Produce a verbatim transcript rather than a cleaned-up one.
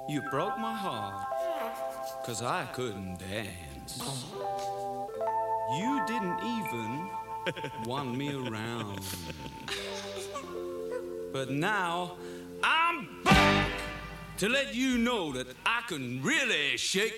You broke my heart, 'cause I couldn't dance. You didn't even want me around. But now I'm back to let you know that I can really shake